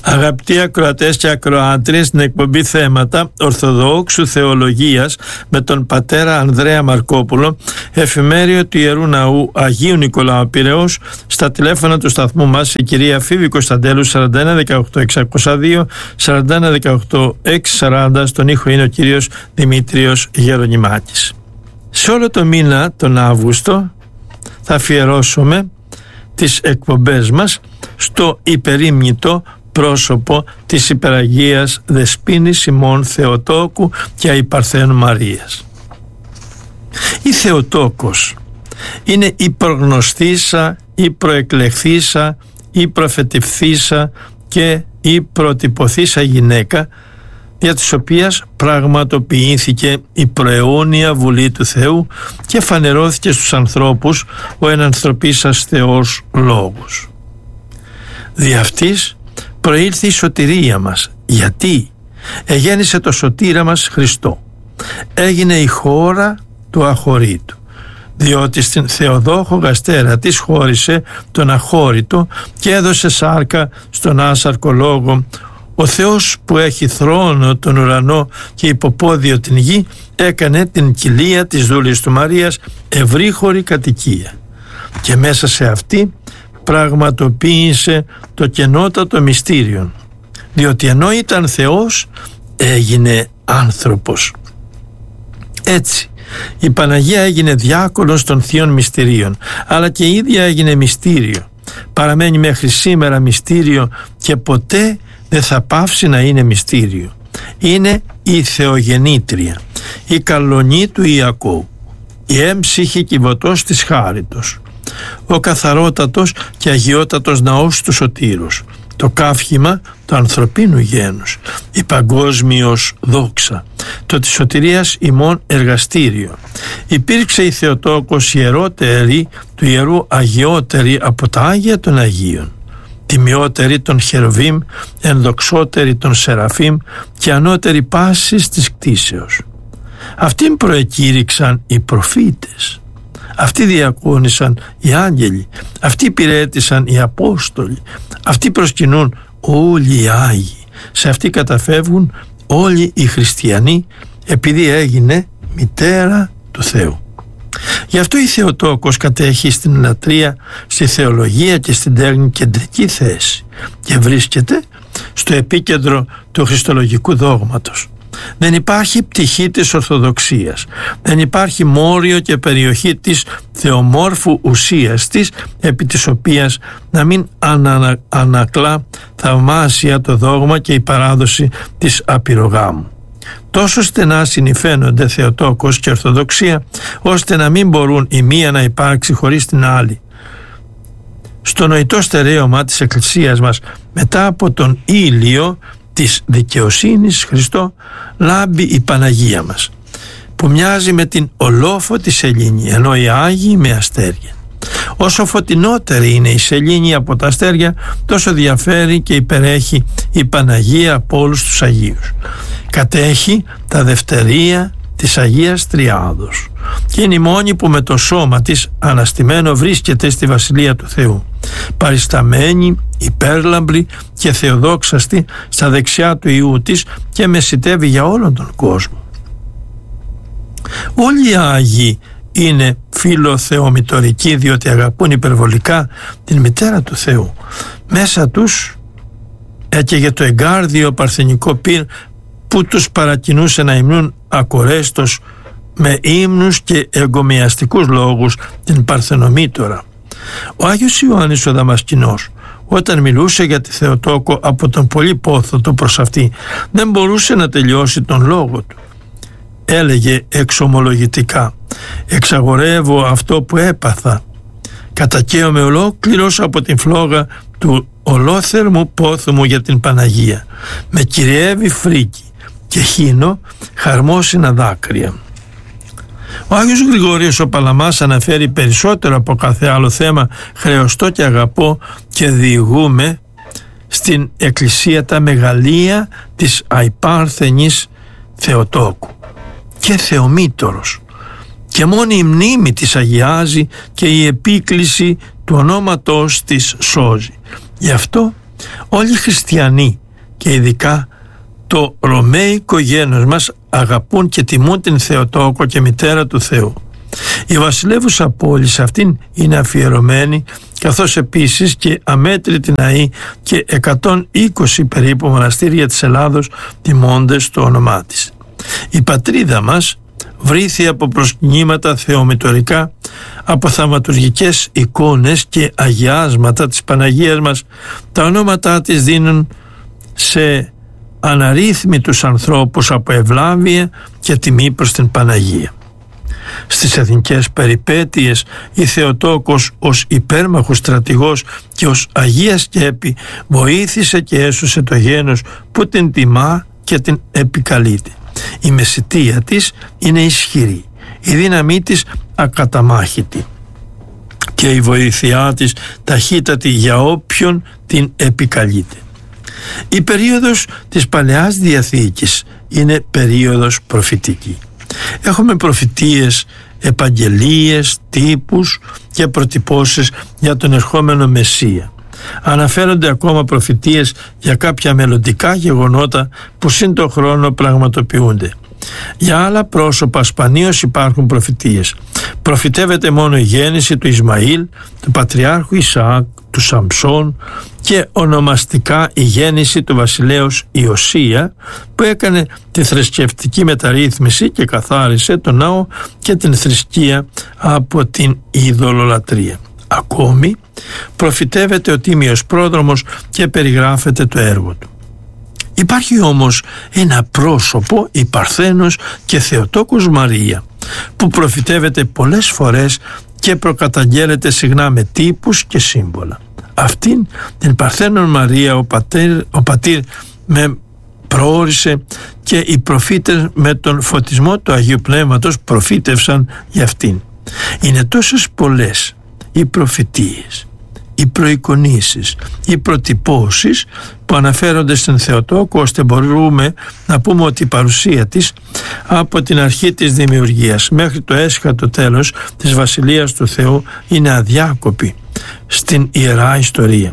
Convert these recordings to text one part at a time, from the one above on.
Αγαπητοί ακροατές και ακροάτριες, στην εκπομπή Θέματα Ορθοδόξου Θεολογίας με τον πατέρα Ανδρέα Μαρκόπουλο, εφημέριο του Ιερού Ναού Αγίου Νικολάου Πειραιώς, στα τηλέφωνα του σταθμού μας η κυρία Φίβη Κωνσταντέλου 4118-602, 4118-640, στον ήχο είναι ο κύριος Δημήτριος Γερονιμάκης. Σε όλο το μήνα τον Αύγουστο θα αφιερώσουμε τις εκπομπές μας στο υπερήμνητο πρόσωπο της Υπεραγίας Δεσποίνης ημών Θεοτόκου και Αϊπαρθένου Μαρίας. Η Θεοτόκος είναι η προγνωστήσα, η προεκλεχθήσα, η προφετευθήσα και η προτυπωθήσα γυναίκα, για της οποίας πραγματοποιήθηκε η προαιώνια Βουλή του Θεού και φανερώθηκε στους ανθρώπους ο ενανθρωπίσας Θεός Λόγος. Δι' αυτής προήλθε η σωτηρία μας. Γιατί? Εγέννησε το σωτήρα μας Χριστό. Έγινε η χώρα του αχωρήτου, διότι στην Θεοδόχο γαστέρα της χώρισε τον αχώρητο και έδωσε σάρκα στον άσαρκο λόγο. Ο Θεός που έχει θρόνο τον ουρανό και υποπόδιο την γη έκανε την κοιλία της δούλης του Μαρίας ευρύχωρη κατοικία και μέσα σε αυτή πραγματοποίησε το κενότατο μυστήριον, διότι ενώ ήταν Θεός έγινε άνθρωπος. Έτσι η Παναγία έγινε διάκονος των θείων μυστηρίων, αλλά και η ίδια έγινε μυστήριο. Παραμένει μέχρι σήμερα μυστήριο και ποτέ δεν θα πάυσει να είναι μυστήριο. Είναι η Θεογεννήτρια, η καλονή του Ιακώβ, η έμψυχη κυβωτός της χάριτος, ο καθαρότατος και αγιότατος ναός του Σωτήρους, το καύχημα του ανθρωπίνου γένους, η παγκόσμιος δόξα, το της σωτηρίας ημών εργαστήριο. Υπήρξε η Θεοτόκος ιερότερη του ιερού αγιότερη από τα Άγια των Αγίων, τιμιότερη των Χερουβίμ, ενδοξότερη των Σεραφείμ και ανώτερη πάσης της κτήσεως. Αυτήν προεκήρυξαν οι προφήτες, αυτοί διακόνησαν οι άγγελοι, αυτοί υπηρέτησαν οι Απόστολοι, αυτοί προσκυνούν όλοι οι Άγιοι, σε αυτοί καταφεύγουν όλοι οι χριστιανοί, επειδή έγινε μητέρα του Θεού. Γι' αυτό η Θεοτόκος κατέχει στην λατρεία, στη θεολογία και στην τέχνη κεντρική θέση και βρίσκεται στο επίκεντρο του χριστολογικού δόγματος. Δεν υπάρχει πτυχή της Ορθοδοξίας, δεν υπάρχει μόριο και περιοχή της θεομόρφου ουσίας της, επί της οποίας να μην ανακλά θαυμάσια το δόγμα και η παράδοση της απειρογάμου. Τόσο στενά συνυφαίνονται Θεοτόκος και Ορθοδοξία, ώστε να μην μπορούν η μία να υπάρξει χωρίς την άλλη. Στο νοητό στερέωμα της Εκκλησίας μας, μετά από τον ήλιο της δικαιοσύνης Χριστό, λάμπει η Παναγία μας, που μοιάζει με την ολόφωτη σελήνη, ενώ οι Άγιοι με αστέρια. Όσο φωτεινότερη είναι η σελήνη από τα αστέρια, τόσο διαφέρει και υπερέχει η Παναγία από όλους τους Αγίους. Κατέχει τα δευτερία της Αγίας Τριάδος και είναι η μόνη που με το σώμα της αναστημένο βρίσκεται στη Βασιλεία του Θεού, παρισταμένη, υπέρλαμπρη και θεοδόξαστη στα δεξιά του Υιού της και μεσιτεύει για όλον τον κόσμο. Όλοι οι Άγιοι είναι φιλοθεομητορικοί, διότι αγαπούν υπερβολικά την μητέρα του Θεού. Μέσα τους έκαιγε το εγκάρδιο παρθενικό πυρ που τους παρακινούσε να υμνούν ακορέστος με ύμνους και εγκομιαστικούς λόγους την Παρθενομήτωρα. Ο Άγιος Ιωάννης ο Δαμασκηνός, όταν μιλούσε για τη Θεοτόκο από τον πολύ πόθο του προς αυτή, δεν μπορούσε να τελειώσει τον λόγο του. Έλεγε εξομολογητικά: «Εξαγορεύω αυτό που έπαθα, κατακαίωμαι ολόκληρος από την φλόγα του ολόθερμου πόθου μου για την Παναγία. Με κυριεύει φρίκη και χύνω χαρμόσυνα δάκρυα». Ο Άγιος Γρηγόριος ο Παλαμάς αναφέρει περισσότερο από κάθε άλλο θέμα «χρεωστώ και αγαπώ και διηγούμε στην Εκκλησία τα μεγαλεία της αϊπάρθενης Θεοτόκου και Θεομήτωρος, και μόνη η μνήμη της αγιάζει και η επίκληση του ονόματός της σώζει. Γι' αυτό Όλοι οι χριστιανοί και ειδικά το ρωμαϊκό γένος μας αγαπούν και τιμούν την Θεοτόκο και μητέρα του Θεού. Η βασιλεύουσα πόλη σε αυτήν είναι αφιερωμένη, καθώς επίσης και αμέτρητοι ναοί και 120 περίπου μοναστήρια της Ελλάδος τιμώνται στο όνομά της. Η πατρίδα μας βρήθη από προσκυνήματα θεομητορικά, από θαυματουργικές εικόνες και αγιάσματα της Παναγίας μας. Τα ονόματά της δίνουν σε αναρρύθμιτους ανθρώπους από ευλάβεια και τιμή προς την Παναγία. Στις εθνικές περιπέτειες η Θεοτόκος ως υπέρμαχος στρατηγός και ως Αγία Σκέπη βοήθησε και έσωσε το γένος που την τιμά και την επικαλείται. Η μεσιτεία της είναι ισχυρή, η δύναμή της ακαταμάχητη και η βοήθειά της ταχύτατη για όποιον την επικαλείται. Η περίοδος της Παλαιάς Διαθήκης είναι περίοδος προφητική. Έχουμε προφητείες, επαγγελίες, τύπους και προτυπώσεις για τον ερχόμενο Μεσσία. Αναφέρονται ακόμα προφητείες για κάποια μελλοντικά γεγονότα που σύν το χρόνο πραγματοποιούνται. Για άλλα πρόσωπα σπανίως υπάρχουν προφητείες. Προφητεύεται μόνο η γέννηση του Ισμαήλ, του Πατριάρχου Ισαάκ, του Σαμψών και ονομαστικά η γέννηση του βασιλέως Ιωσία, που έκανε τη θρησκευτική μεταρρύθμιση και καθάρισε τον ναό και την θρησκεία από την ειδωλολατρία. Ακόμη προφητεύεται ο Τίμιος Πρόδρομος και περιγράφεται το έργο του. Υπάρχει όμως ένα πρόσωπο, η Παρθένος και Θεοτόκος Μαρία, που προφητεύεται πολλές φορές και προκαταγγέλλεται συχνά με τύπους και σύμβολα. Αυτήν την Παρθένον Μαρία ο πατήρ με προόρισε και οι προφήτες με τον φωτισμό του Αγίου Πνεύματος προφήτευσαν για αυτήν. Είναι τόσες πολλές οι προφητείες, οι προεικονίσεις, οι προτυπώσεις που αναφέρονται στην Θεοτόκο, ώστε μπορούμε να πούμε ότι η παρουσία της από την αρχή της δημιουργίας μέχρι το έσχατο τέλος της Βασιλείας του Θεού είναι αδιάκοπη στην Ιερά Ιστορία.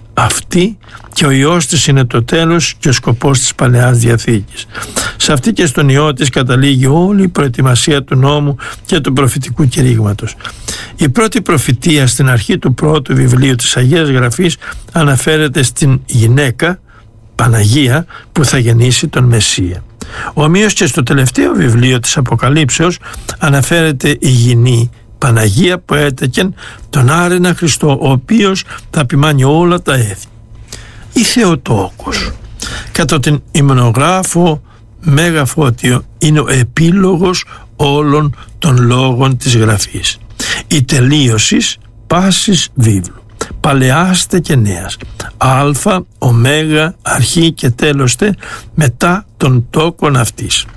Αυτή και ο Υιός της είναι το τέλος και ο σκοπός της Παλαιάς Διαθήκης. Σε αυτή και στον Υιό της καταλήγει όλη η προετοιμασία του νόμου και του προφητικού κηρύγματος. Η πρώτη προφητεία στην αρχή του πρώτου βιβλίου της Αγίας Γραφής αναφέρεται στην γυναίκα Παναγία που θα γεννήσει τον Μεσσία. Ομοίως και στο τελευταίο βιβλίο της Αποκαλύψεως αναφέρεται η γυνή Παναγία που έτεκεν τον άρενα Χριστό, ο οποίος θα ποιμάνει όλα τα έθνη. Η Θεοτόκος κατά την υμνογράφο Μέγα Φώτιο είναι ο επίλογος όλων των λόγων της Γραφής. Η τελείωσης πάσης βίβλου, παλαιάστε και νέας, αλφα, ωμέγα, αρχή και τέλωστε μετά των τόκων αυτής.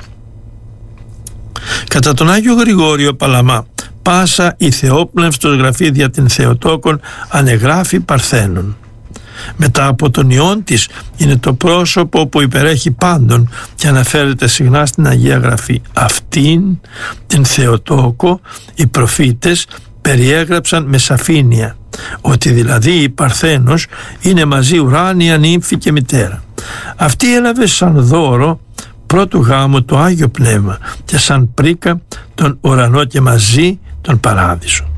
Κατά τον Άγιο Γρηγόριο Παλαμά, πάσα η θεόπνευστος γραφή δια την Θεοτόκον ανεγράφει Παρθένων. Μετά από τον Υιόν της είναι το πρόσωπο που υπερέχει πάντων και αναφέρεται συχνά στην Αγία Γραφή. Αυτήν την Θεοτόκο οι προφήτες περιέγραψαν με σαφήνεια, ότι δηλαδή η Παρθένος είναι μαζί ουράνια νύμφη και μητέρα. Αυτή έλαβε σαν δώρο πρώτου γάμου το Άγιο Πνεύμα και σαν πρίκα τον ουρανό και μαζί τον παράδεισο.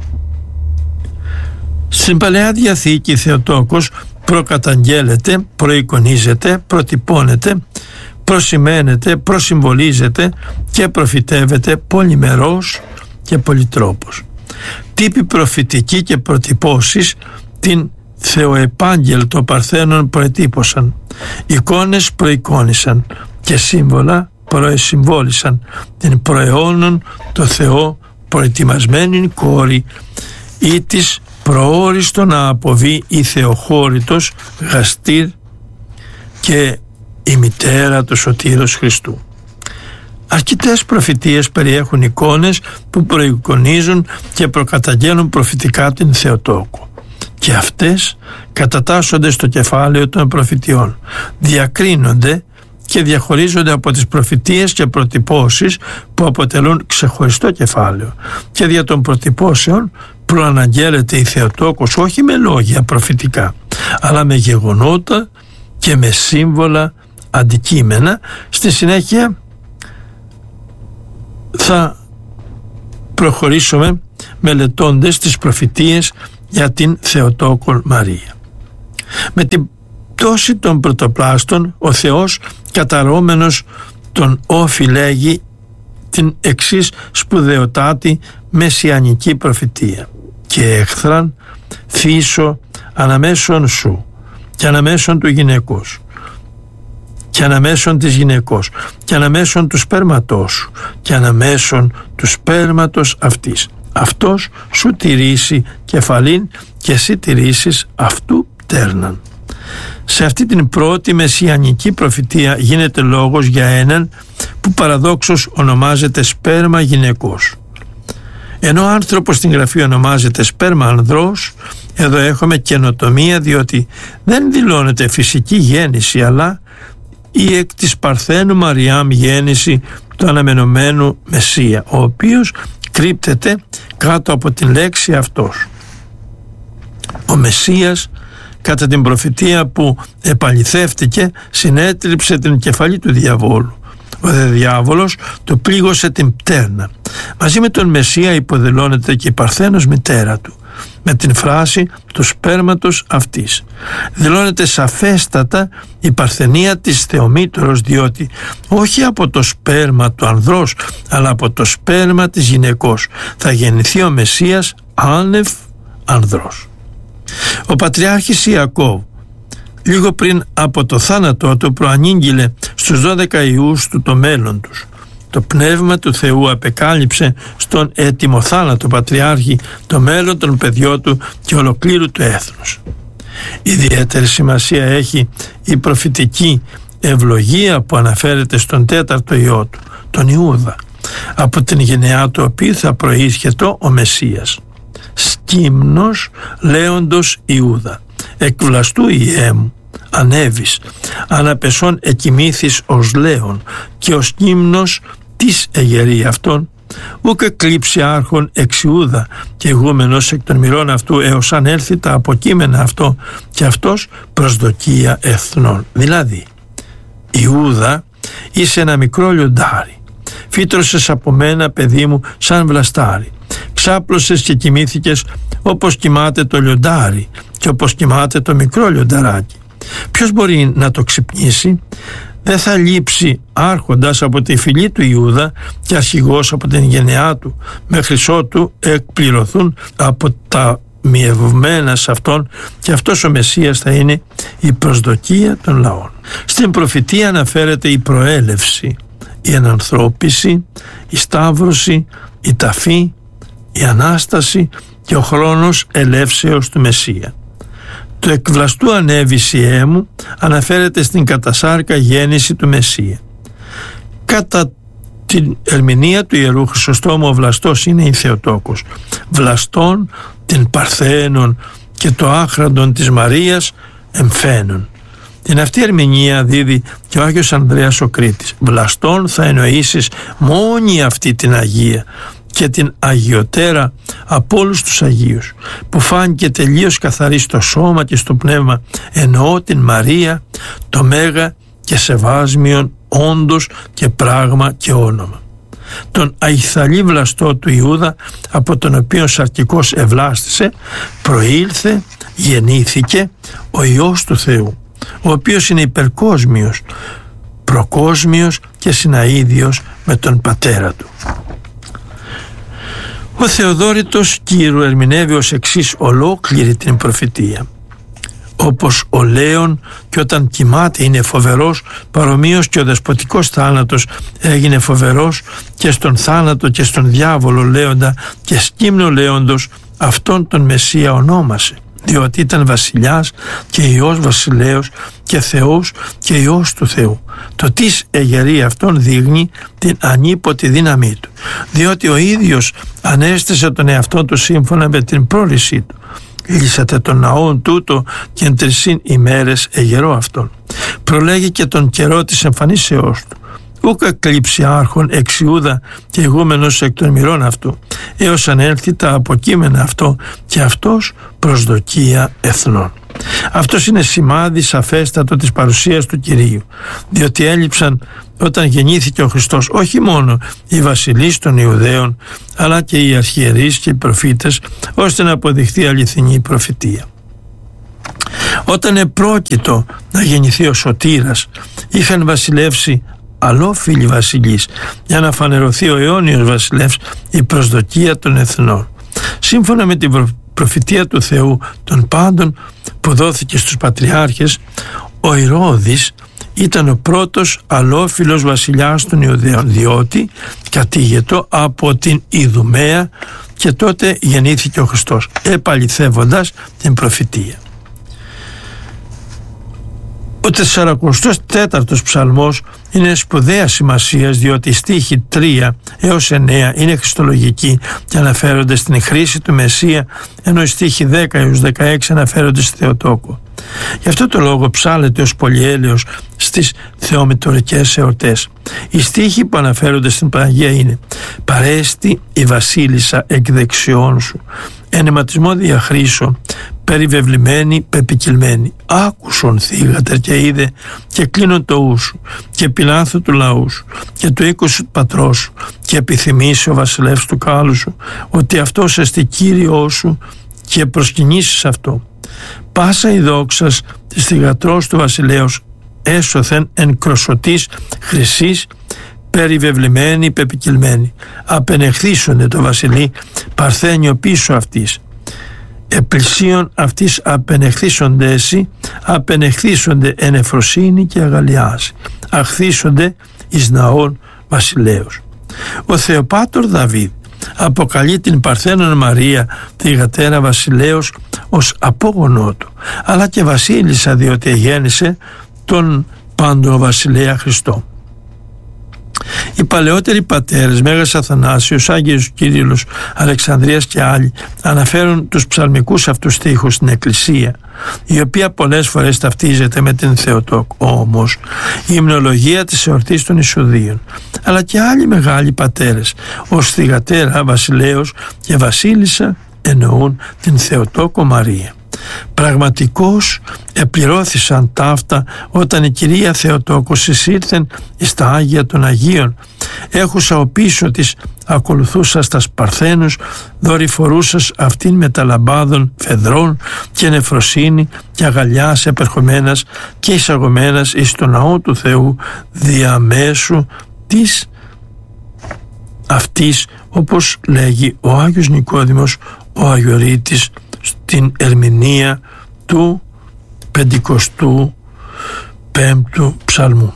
Στην Παλαιά Διαθήκη η Θεοτόκος προκαταγγέλλεται, προεικονίζεται, προτυπώνεται, προσημαίνεται, προσυμβολίζεται και προφητεύεται πολυμερός και πολυτρόπος. Τύποι προφητικοί και προτυπώσεις την Θεοεπάγγελ των Παρθένων προετύπωσαν, εικόνες προεικόνισαν και σύμβολα προεσυμβόλισαν την προαιώνων το Θεό προετοιμασμένη κόρη ή της προόριστο να αποβεί η Θεοχώρητος γαστήρ και η μητέρα του Σωτήρος Χριστού. Αρκετές προφητείες περιέχουν εικόνες που προεικονίζουν και προκαταγγέλνουν προφητικά την Θεοτόκο και αυτές κατατάσσονται στο κεφάλαιο των προφητιών, διακρίνονται και διαχωρίζονται από τις προφητείες και προτυπώσεις που αποτελούν ξεχωριστό κεφάλαιο και δια των προτυπώσεων προαναγγέλλεται η Θεοτόκος όχι με λόγια προφητικά αλλά με γεγονότα και με σύμβολα αντικείμενα. Στη συνέχεια θα προχωρήσουμε μελετώντας τις προφητείες για την Θεοτόκο Μαρία. Με την πτώση των πρωτοπλάστων, ο Θεός καταρώμενος τον όφη λέγει την εξής σπουδαιοτάτη μεσιανική προφητεία: «Και έχθραν θύσω αναμέσων σου και αναμέσων του γυναικός και αναμέσων της γυναικός και αναμέσων του σπέρματός σου και αναμέσων του σπέρματος αυτής. Αυτός σου τηρήσει κεφαλήν και εσύ τηρήσεις αυτού τέρναν». Σε αυτή την πρώτη μεσιανική προφητεία γίνεται λόγος για έναν που παραδόξως ονομάζεται σπέρμα γυναικός. Ενώ ο άνθρωπος στην Γραφή ονομάζεται σπέρμα ανδρός, εδώ έχουμε καινοτομία, διότι δεν δηλώνεται φυσική γέννηση, αλλά η εκ της Παρθένου Μαριάμ γέννηση του αναμενωμένου Μεσσία, ο οποίος κρύπτεται κάτω από την λέξη αυτός. Ο Μεσσίας, κατά την προφητεία που επαληθεύτηκε, συνέτριψε την κεφαλή του διαβόλου. Ο δε διάβολος το πλήγωσε την πτέρνα. Μαζί με τον Μεσσία υποδηλώνεται και η Παρθένος μητέρα του, με την φράση του σπέρματος αυτής. Δηλώνεται σαφέστατα η παρθενία της Θεομήτωρος, διότι όχι από το σπέρμα του ανδρός, αλλά από το σπέρμα της γυναικός θα γεννηθεί ο Μεσσίας άνευ ανδρός. Ο Πατριάρχης Ιακώβ, λίγο πριν από το θάνατό του, προανήγγειλε στους 12 ιούς του το μέλλον τους. Το Πνεύμα του Θεού απεκάλυψε στον έτοιμο θάνατο Πατριάρχη το μέλλον των παιδιών του και ολοκλήρου του έθνους. Ιδιαίτερη σημασία έχει η προφητική ευλογία που αναφέρεται στον τέταρτο ιό του, τον Ιούδα, από την γενεά του οποίου θα προίσχετο ο Μεσσίας. «Σκύμνος λέοντος Ιούδα, εκβλαστού Ιέ μου, ανέβης, αναπεσών εκοιμήθης ως λέον, και ο σκύμνος της εγερεί αυτόν, ούκ εκλείψει άρχον εξ Ιούδα, και ηγούμενος εκ των μηρών αυτού, έως αν έλθει τα αποκείμενα αυτό, και αυτός προσδοκία εθνών». Δηλαδή, Ιούδα, είσαι ένα μικρό λιοντάρι, φύτρωσες από μένα, παιδί μου, σαν βλαστάρι. Ξάπλωσες και κοιμήθηκες όπως κοιμάται το λιοντάρι και όπως κοιμάται το μικρό λιονταράκι. Ποιος μπορεί να το ξυπνήσει? Δεν θα λείψει άρχοντας από τη φυλή του Ιούδα και αρχηγός από την γενεά του, μέχρι ότου εκπληρωθούν από τα μιευμένα σε αυτόν, και αυτός ο Μεσσίας θα είναι η προσδοκία των λαών. Στην προφητεία αναφέρεται η προέλευση, η ενανθρώπιση, η σταύρωση, η ταφή, η Ανάσταση και ο χρόνος ελεύσεως του Μεσσία. Το εκβλαστού ανέβης Ιέ μου αναφέρεται στην κατασάρκα γέννηση του Μεσσία. Κατά την ερμηνεία του Ιερού Χρυσοστόμου, ο βλαστός είναι η Θεοτόκος. Βλαστών την Παρθένων και το άχραντον της Μαρίας εμφαίνουν. Την αυτή ερμηνεία δίδει και ο Άγιος Ανδρέας ο Κρήτης. Βλαστών θα εννοήσεις μόνη αυτή την Αγία και την αγιωτέρα από όλους τους Αγίους, που φάνηκε τελείως καθαρή στο σώμα και στο πνεύμα, εννοώ την Μαρία, το μέγα και σεβάσμιον όντως και πράγμα και όνομα. Τον αϊθαλή βλαστό του Ιούδα, από τον οποίο σαρκικός ευλάστησε, προήλθε, γεννήθηκε ο Υιός του Θεού, ο οποίος είναι υπερκόσμιος, προκόσμιος και συναίδιος με τον πατέρα του. Ο Θεοδόρητος Κύρου ερμηνεύει ως εξής ολόκληρη την προφητεία. Όπως ο Λέων και όταν κοιμάται είναι φοβερός, παρομοίως και ο δεσποτικός θάνατος έγινε φοβερός και στον θάνατο και στον διάβολο λέοντα και σκύμνο λέοντος αυτόν τον Μεσσία ονόμασε, διότι ήταν βασιλιάς και Υιός βασιλέως και Θεός και Υιός του Θεού. Το τις εγερεί αυτόν δείχνει την ανίποτη δύναμή του, διότι ο ίδιος ανέστησε τον εαυτό του σύμφωνα με την πρόλυσή του. Λύσατε τον ναόν τούτο και εν 3 ημέρες εγερώ αυτόν. Προλέγει και τον καιρό της εμφανίσεώς του. ούκ εκλείψει άρχον εξιούδα και ηγούμενος εκ των μηρών αυτού, έως ανέλθει τα αποκείμενα αυτό και αυτός προσδοκία εθνών. Αυτός είναι σημάδι σαφέστατο της παρουσίας του Κυρίου, διότι έλειψαν όταν γεννήθηκε ο Χριστός όχι μόνο οι βασιλείς των Ιουδαίων, αλλά και οι αρχιερείς και οι προφήτες, ώστε να αποδειχθεί αληθινή προφητεία. Όταν επρόκειτο να γεννηθεί ο Σωτήρας, είχαν βασιλεύσει αλόφιλοι βασιλείς για να φανερωθεί ο αιώνιος βασιλεύς, η προσδοκία των εθνών. Σύμφωνα με την προφητεία του Θεού των πάντων που δόθηκε στους πατριάρχες, ο Ηρώδης ήταν ο πρώτος αλόφιλος βασιλιάς των Ιουδαίων, διότι κατήγετο από την Ιδουμαία και τότε γεννήθηκε ο Χριστός, επαληθεύοντας την προφητεία. Ο 44ος ψαλμός είναι σπουδαία σημασίας, διότι οι στίχοι 3 έως 9 είναι χριστολογικοί και αναφέρονται στην χρήση του Μεσσία, ενώ οι στίχοι 10 έως 16 αναφέρονται στη Θεοτόκο. Γι' αυτό το λόγο ψάλλεται ως πολυέλεος στις θεομητορικές εορτές. Οι στίχοι που αναφέρονται στην Παναγία είναι «Παρέστη η βασίλισσα εκ δεξιών σου, εναιματισμό διαχρήσω, περιβεβλημένη, πεπικυλμένη. Άκουσον θύγατερ και είδε και κλείνον το ου σου και πιλάνθο του λαού σου και του οίκου σου πατρός σου και επιθυμήσει ο βασιλεύς του κάλου σου ότι αυτός εστι Κύριό σου και προσκυνήσεις αυτό. Πάσα η δόξας της θυγατρός του βασιλέως έσωθεν εν κροσωτής χρυσής περιβεβλημένη, πεπικυλμένη. Απενεχθήσονται το βασιλεί παρθένιο πίσω αυτής. Επλησίων αυτής απενεχθήσονται εσύ, απενεχθήσονται εν εφροσύνη και αγαλιάση. Αχθήσονται εις ναών βασιλέως. Ο Θεοπάτωρ Δαβίδ αποκαλεί την Παρθένον Μαρία, τη γατέρα βασιλέως, ως απόγονό του, αλλά και βασίλισσα, διότι γέννησε τον πάντο βασιλέα Χριστό. Οι παλαιότεροι πατέρες, Μέγας Αθανάσιος, Άγιος Κύριλλος, Αλεξανδρίας και άλλοι, αναφέρουν τους ψαλμικούς αυτούς στίχους στην Εκκλησία, η οποία πολλές φορές ταυτίζεται με την Θεοτόκο. Όμως η υμνολογία της εορτής των Ισουδίων, αλλά και άλλοι μεγάλοι πατέρες, ως θυγατέρα, βασιλέως και βασίλισσα, εννοούν την Θεοτόκο Μαρία. Πραγματικώς επληρώθησαν ταύτα όταν η Κυρία Θεοτόκος εισήλθεν εις τα Άγια των Αγίων, έχουσα ο πίσω της ακολουθούσα στας Παρθένους, δορυφορούσας αυτήν με τα λαμπάδων φεδρών και νεφροσύνη και αγαλιάς επερχομένας και εισαγωμένας εις το ναό του Θεού διαμέσου της αυτής, όπως λέγει ο Άγιος Νικόδημος ο Αγιορείτης στην ερμηνεία του 55ου ψαλμού.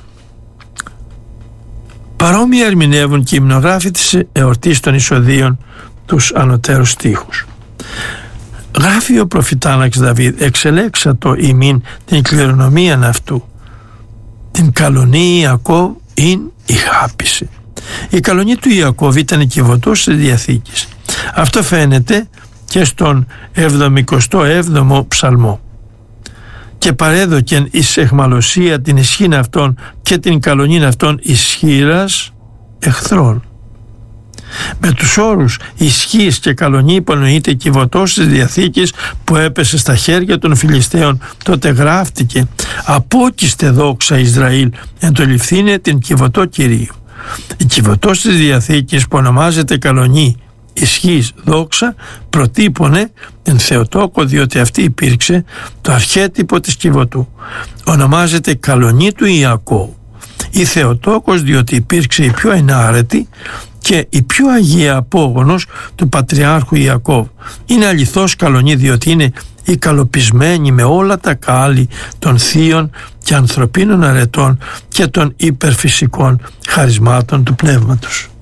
Παρόμοια ερμηνεύουν και οι υμνογράφοι της εορτής των Ισοδίων τους ανωτέρους στίχους. Γράφει ο προφητάναξ Δαβίδ: «Εξελέξατο ημίν την κληρονομίαν αυτού, την καλονή Ιακώβ ειν ηχάπησε». Η καλονή του Ιακώβ ήταν η κυβωτός της Διαθήκης. Αυτό φαίνεται και στον 77ο ψαλμό. «Και παρέδοκεν εις εχμαλωσία την ισχύν αυτών και την καλονήν αυτών ισχύρας εχθρών». Με τους όρους ισχύς και καλονή υπονοείται η κυβωτός της Διαθήκης που έπεσε στα χέρια των Φιλιστέων. Τότε γράφτηκε: «Απόκειστε δόξα Ισραήλ, εν το ληφθήνε την κυβωτό Κυρίου». Η κυβωτός της Διαθήκης που ονομάζεται καλονή, ισχύς, δόξα, προτύπωνε την Θεοτόκο, διότι αυτή υπήρξε το αρχέτυπο της κυβωτού. Ονομάζεται καλονή του Ιακώβ. Η Θεοτόκος διότι υπήρξε η πιο ενάρετη και η πιο αγία απόγονος του Πατριάρχου Ιακώβ. Είναι αληθώς καλονή διότι είναι η καλοπισμένη με όλα τα κάλλη των θείων και ανθρωπίνων αρετών και των υπερφυσικών χαρισμάτων του Πνεύματος.